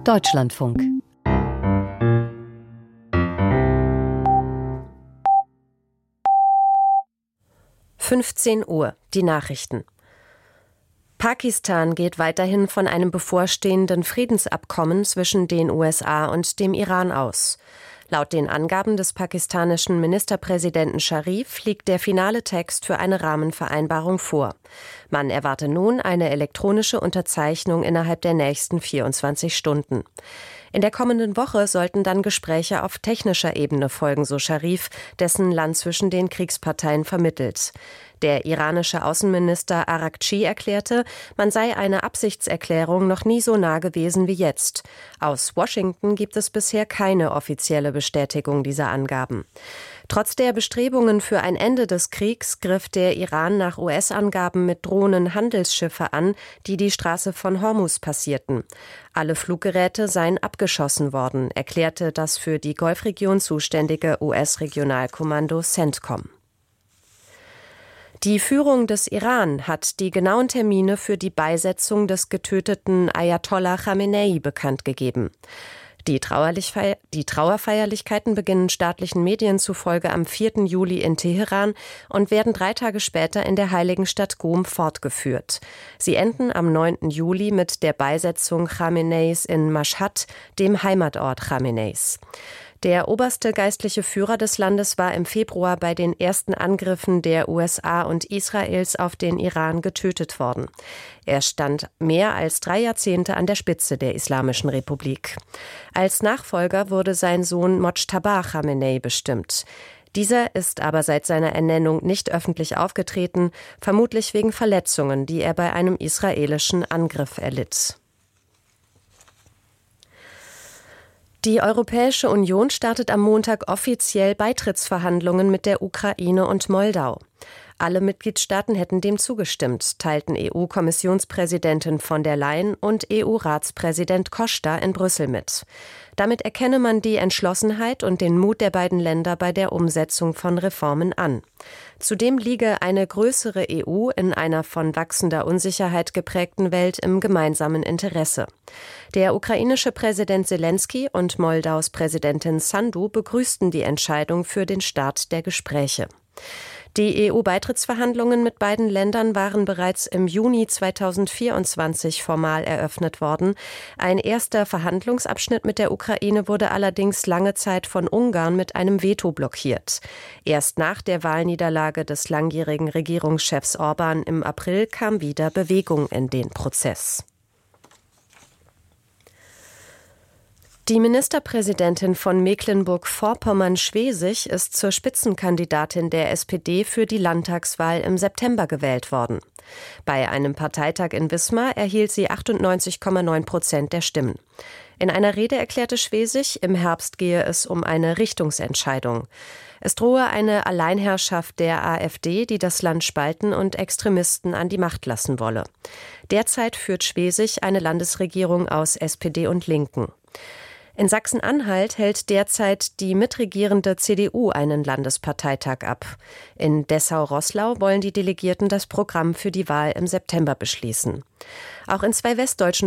Deutschlandfunk. (15 Uhr) Die Nachrichten. Pakistan geht weiterhin von einem bevorstehenden Friedensabkommen zwischen den USA und dem Iran aus. Laut den Angaben des pakistanischen Ministerpräsidenten Sharif liegt der finale Text für eine Rahmenvereinbarung vor. Man erwarte nun eine elektronische Unterzeichnung innerhalb der nächsten 24 Stunden. In der kommenden Woche sollten dann Gespräche auf technischer Ebene folgen, so Sharif, dessen Land zwischen den Kriegsparteien vermittelt. Der iranische Außenminister Araghchi erklärte, man sei einer Absichtserklärung noch nie so nah gewesen wie jetzt. Aus Washington gibt es bisher keine offizielle Bestätigung dieser Angaben. Trotz der Bestrebungen für ein Ende des Kriegs griff der Iran nach US-Angaben mit Drohnen Handelsschiffe an, die die Straße von Hormuz passierten. Alle Fluggeräte seien abgeschossen worden, erklärte das für die Golfregion zuständige US-Regionalkommando CENTCOM. Die Führung des Iran hat die genauen Termine für die Beisetzung des getöteten Ayatollah Khamenei bekannt gegeben. Die Trauerfeierlichkeiten beginnen staatlichen Medien zufolge am 4. Juli in Teheran und werden 3 Tage später in der heiligen Stadt Qom fortgeführt. Sie enden am 9. Juli mit der Beisetzung Khameneis in Mashhad, dem Heimatort Khameneis. Der oberste geistliche Führer des Landes war im Februar bei den ersten Angriffen der USA und Israels auf den Iran getötet worden. Er stand mehr als 3 Jahrzehnte an der Spitze der Islamischen Republik. Als Nachfolger wurde sein Sohn Mojtaba Khamenei bestimmt. Dieser ist aber seit seiner Ernennung nicht öffentlich aufgetreten, vermutlich wegen Verletzungen, die er bei einem israelischen Angriff erlitt. Die Europäische Union startet am Montag offiziell Beitrittsverhandlungen mit der Ukraine und Moldau. Alle Mitgliedstaaten hätten dem zugestimmt, teilten EU-Kommissionspräsidentin von der Leyen und EU-Ratspräsident Costa in Brüssel mit. Damit erkenne man die Entschlossenheit und den Mut der beiden Länder bei der Umsetzung von Reformen an. Zudem liege eine größere EU in einer von wachsender Unsicherheit geprägten Welt im gemeinsamen Interesse. Der ukrainische Präsident Selenskyj und Moldaus Präsidentin Sandu begrüßten die Entscheidung für den Start der Gespräche. Die EU-Beitrittsverhandlungen mit beiden Ländern waren bereits im Juni 2024 formal eröffnet worden. Ein erster Verhandlungsabschnitt mit der Ukraine wurde allerdings lange Zeit von Ungarn mit einem Veto blockiert. Erst nach der Wahlniederlage des langjährigen Regierungschefs Orban im April kam wieder Bewegung in den Prozess. Die Ministerpräsidentin von Mecklenburg-Vorpommern-Schwesig ist zur Spitzenkandidatin der SPD für die Landtagswahl im September gewählt worden. Bei einem Parteitag in Wismar erhielt sie 98,9% der Stimmen. In einer Rede erklärte Schwesig, im Herbst gehe es um eine Richtungsentscheidung. Es drohe eine Alleinherrschaft der AfD, die das Land spalten und Extremisten an die Macht lassen wolle. Derzeit führt Schwesig eine Landesregierung aus SPD und Linken. In Sachsen-Anhalt hält derzeit die mitregierende CDU einen Landesparteitag ab. In Dessau-Roßlau wollen die Delegierten das Programm für die Wahl im September beschließen. Auch in 2 westdeutschen